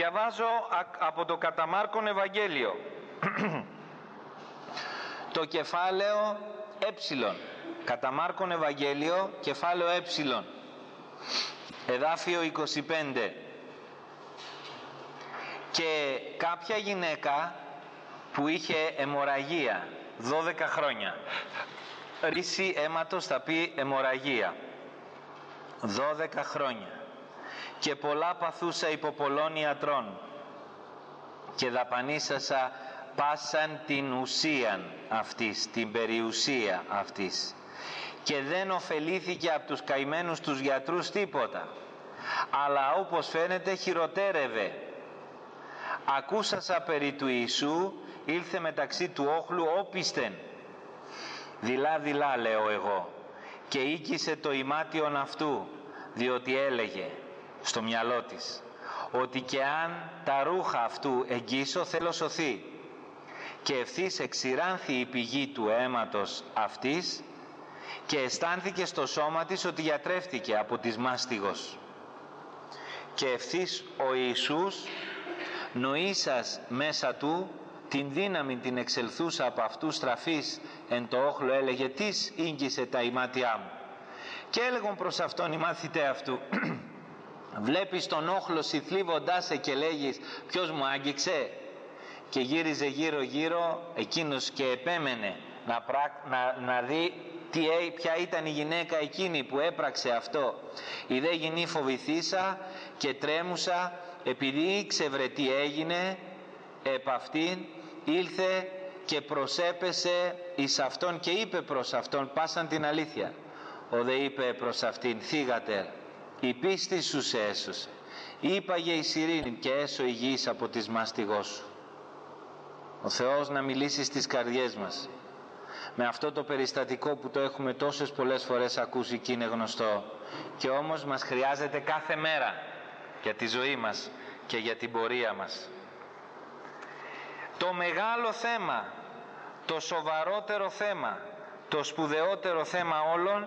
Διαβάζω από το κατά Μάρκον Ευαγγέλιο, το κεφάλαιο Ε, κατά Μάρκον Ευαγγέλιο, κεφάλαιο Ε, εδάφιο 25. Και κάποια γυναίκα που είχε αιμορραγία 12 χρόνια, ρίση αίματος θα πει αιμορραγία, 12 χρόνια, και πολλά παθούσα υπό πολλών ιατρών και δαπανίσασα πάσαν την ουσίαν αυτής, την περιουσία αυτής, και δεν ωφελήθηκε από τους καημένους τους γιατρούς τίποτα, αλλά όπως φαίνεται χειροτέρευε. Ακούσασα περί του Ιησού, ήλθε μεταξύ του όχλου όπισθεν, δειλά λέω εγώ, και οίκησε το ημάτιον αυτού, διότι έλεγε στο μυαλό της ότι και αν τα ρούχα αυτού εγγύσω θέλω σωθεί. Και ευθύς εξηράνθη η πηγή του αίματος αυτής και αισθάνθηκε στο σώμα της ότι γιατρεύτηκε από της μάστιγος. Και ευθύς ο Ιησούς, νοήσας μέσα του την δύναμη την εξελθούσα από αυτού στραφής εν το όχλο, έλεγε «Τις ίγγισε τα ημάτια μου». Και έλεγον προς αυτόν οι μάθητε αυτού «Βλέπεις τον όχλο συθλίβοντάς σε και λέγεις ποιος μου άγγιξε?» Και γύριζε γύρω εκείνος και επέμενε να δει ποια ήταν η γυναίκα εκείνη που έπραξε αυτό. Η δε γυνή φοβηθήσα και τρέμουσα, επειδή ήξευρε τι έγινε επ' αυτήν, ήλθε και προσέπεσε εις αυτόν και είπε προς αυτόν πάσαν την αλήθεια. Ο δε είπε προς αυτήν «Θύγατερ, η πίστη σου σε έσωσε, είπαγε εις ειρήνη και έσω υγιής από της μάστιγός σου». Ο Θεός να μιλήσει στις καρδιές μας με αυτό το περιστατικό που το έχουμε τόσες πολλές φορές ακούσει και είναι γνωστό, και όμως μας χρειάζεται κάθε μέρα για τη ζωή μας και για την πορεία μας. Το μεγάλο θέμα, το σοβαρότερο θέμα, το σπουδαιότερο θέμα όλων